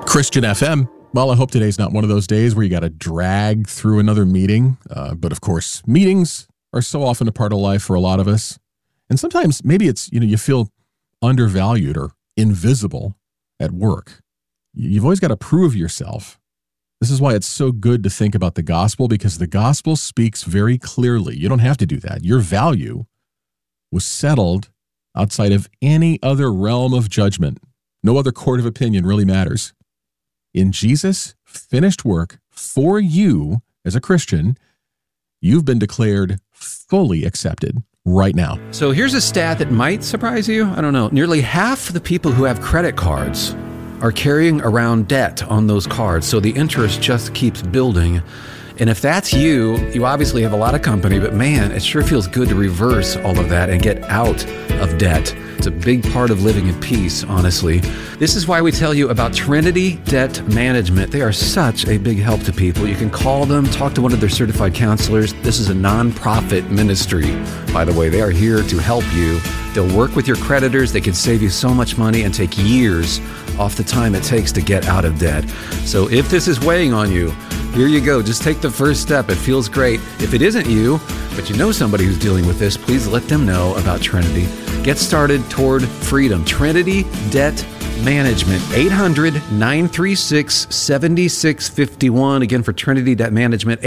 Christian FM. Well, I hope today's not one of those days where you got to drag through another meeting. But of course, meetings are so often a part of life for a lot of us. And sometimes maybe it's, you feel undervalued or invisible at work. You've always got to prove yourself. This is why it's so good to think about the gospel, because the gospel speaks very clearly. You don't have to do that. Your value was settled outside of any other realm of judgment. No other court of opinion really matters. In Jesus' finished work for you as a Christian, you've been declared fully accepted right now. So here's a stat that might surprise you. I don't know. Nearly half the people who have credit cards are carrying around debt on those cards, so the interest just keeps building. And if that's you obviously have a lot of company, but man, it sure feels good to reverse all of that and get out of debt. It's a big part of living in peace, honestly. This is why we tell you about Trinity Debt Management. They are such a big help to people. You can call them, talk to one of their certified counselors. This is a nonprofit ministry, by the way. They are here to help you. They'll work with your creditors. They can save you so much money and take years off the time it takes to get out of debt. So if this is weighing on you, here you go. Just take the first step. It feels great. If it isn't you, but you know somebody who's dealing with this, please let them know about Trinity. Get started toward freedom. Trinity Debt Management, 800-936-7651. Again, for Trinity Debt Management,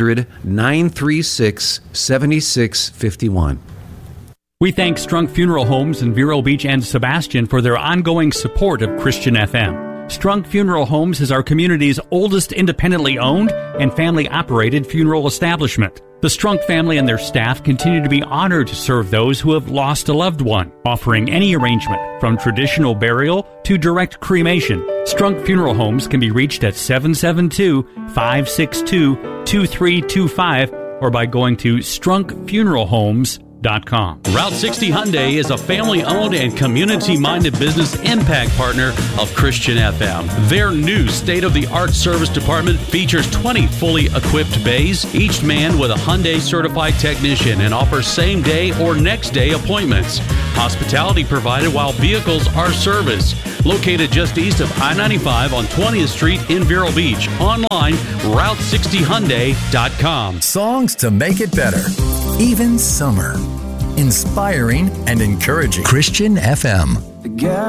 800-936-7651. We thank Strunk Funeral Homes in Vero Beach and Sebastian for their ongoing support of Christian FM. Strunk Funeral Homes is our community's oldest independently owned and family-operated funeral establishment. The Strunk family and their staff continue to be honored to serve those who have lost a loved one, offering any arrangement from traditional burial to direct cremation. Strunk Funeral Homes can be reached at 772-562-2325 or by going to strunkfuneralhomes.com. Route 60 Hyundai is a family-owned and community-minded business impact partner of Christian FM. Their new state-of-the-art service department features 20 fully equipped bays, each manned with a Hyundai certified technician, and offers same-day or next-day appointments. Hospitality provided while vehicles are serviced. Located just east of I-95 on 20th Street in Vero Beach. Online, Route60Hyundai.com. Songs to make it better. Even summer. Inspiring and encouraging. Christian FM.